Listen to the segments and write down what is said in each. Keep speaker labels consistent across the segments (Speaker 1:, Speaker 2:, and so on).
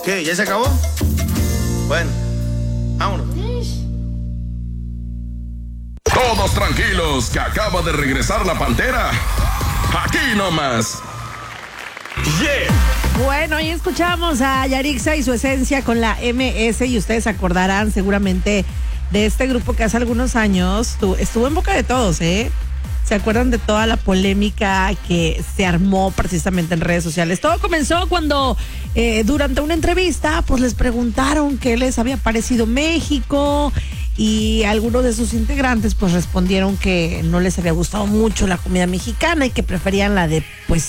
Speaker 1: ¿Qué? ¿Ya se acabó? Bueno, vámonos.
Speaker 2: Todos tranquilos, que acaba de regresar la Pantera. Aquí nomás.
Speaker 3: Yeah. Bueno, y escuchamos a Yarixa y su esencia con la MS, y ustedes acordarán seguramente de este grupo que hace algunos años estuvo en boca de todos, ¿eh? ¿Se acuerdan de toda la polémica que se armó precisamente en redes sociales? Todo comenzó cuando durante una entrevista pues les preguntaron qué les había parecido México, y algunos de sus integrantes pues respondieron que no les había gustado mucho la comida mexicana y que preferían la de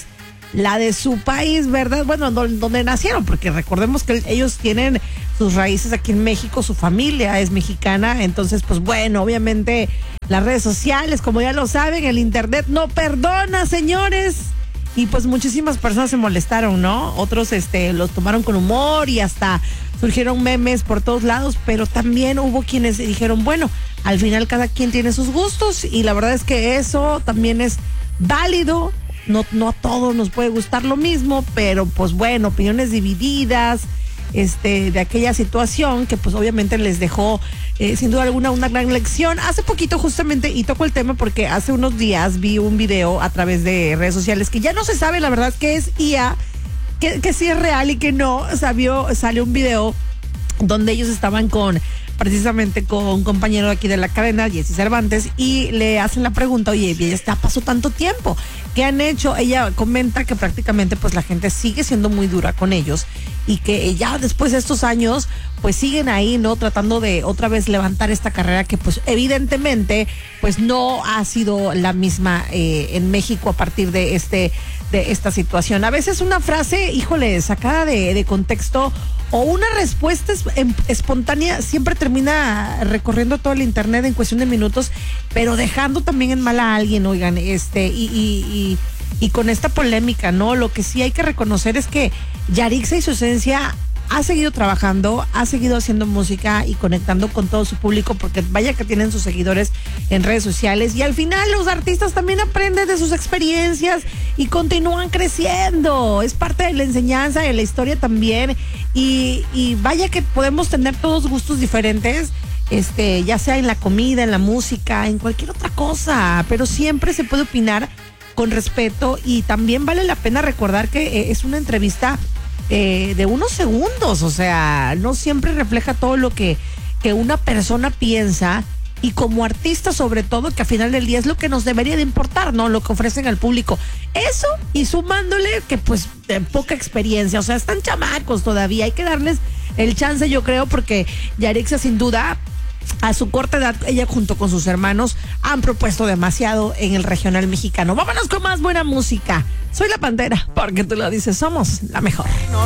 Speaker 3: su país, ¿verdad? Bueno, donde nacieron, porque recordemos que ellos tienen sus raíces aquí en México, su familia es mexicana. Entonces, pues bueno, obviamente las redes sociales, como ya lo saben, el internet no perdona, señores. Y pues muchísimas personas se molestaron, ¿no? Otros los tomaron con humor y hasta surgieron memes por todos lados, pero también hubo quienes dijeron, bueno, al final cada quien tiene sus gustos, y la verdad es que eso también es válido. No a todos nos puede gustar lo mismo, pero pues bueno, opiniones divididas de aquella situación que pues obviamente les dejó sin duda alguna una gran lección. Hace poquito justamente, y toco el tema porque hace unos días vi un video a través de redes sociales que ya no se sabe la verdad que es IA, que sí es real y que no. Salió un video donde ellos estaban precisamente con un compañero de aquí de la cadena, Jesse Cervantes, y le hacen la pregunta, oye, ya pasó tanto tiempo, ¿qué han hecho? Ella comenta que prácticamente pues la gente sigue siendo muy dura con ellos, y que ya después de estos años pues siguen ahí, ¿no? Tratando de otra vez levantar esta carrera que pues evidentemente pues no ha sido la misma en México a partir de esta situación. A veces una frase, híjole, sacada de contexto, o una respuesta espontánea siempre termina recorriendo todo el internet en cuestión de minutos, pero dejando también en mal a alguien, oigan, y con esta polémica, ¿no? Lo que sí hay que reconocer es que Yarixa y su esencia ha seguido trabajando, ha seguido haciendo música y conectando con todo su público, porque vaya que tienen sus seguidores en redes sociales, y al final los artistas también aprenden de sus experiencias y continúan creciendo. Es parte de la enseñanza, de la historia también, y vaya que podemos tener todos gustos diferentes, ya sea en la comida, en la música, en cualquier otra cosa, pero siempre se puede opinar con respeto, y también vale la pena recordar que es una entrevista de unos segundos, o sea, no siempre refleja todo lo que una persona piensa, y como artista sobre todo, que al final del día es lo que nos debería de importar, ¿no? Lo que ofrecen al público. Eso, y sumándole que pues poca experiencia, o sea, están chamacos todavía, hay que darles el chance, yo creo, porque Yarixa sin duda, a su corta edad, ella junto con sus hermanos han propuesto demasiado en el regional mexicano. Vámonos con más buena música. Soy la Pantera, porque tú lo dices, somos la mejor.